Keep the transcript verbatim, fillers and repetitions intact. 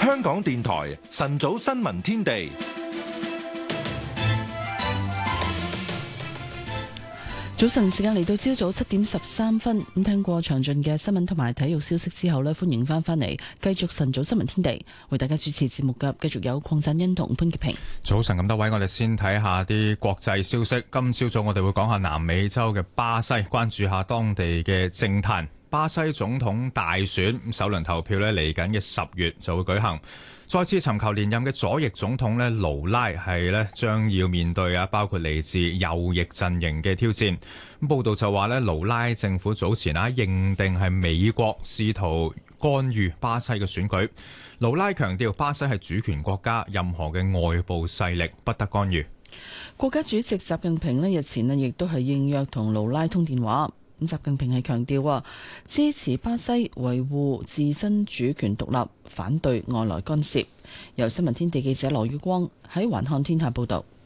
香港電台晨早新聞天地。 早晨時間嚟到朝早七點十三分，咁聽過詳盡嘅新聞同埋體育消息之後呢，歡迎翻返嚟繼續晨早新聞天地，為大家主持節目嘅繼續有鄺振恩同潘潔平。 早晨咁多位，我哋先睇下啲國際消息。今朝早我哋會講下南美洲嘅巴西，關注下當地嘅政壇。巴西總統大選首輪投票呢，嚟緊嘅十月就會舉行。再次尋求連任嘅左翼總統呢，盧拉係呢將要面對啊，包括嚟自右翼陣營嘅挑戰。咁報道就話呢，盧拉政府早前啊認定係美國試圖干預巴西嘅選舉。盧拉強調巴西係主權國家，任何嘅外部勢力不得干預。 國家主席習近平呢日前呢亦都係應約同盧拉通電話。咁習近平係強調話支持巴西維護自身主權獨立，反對外來干涉。由新聞天地記者羅宇光喺環看天下報道。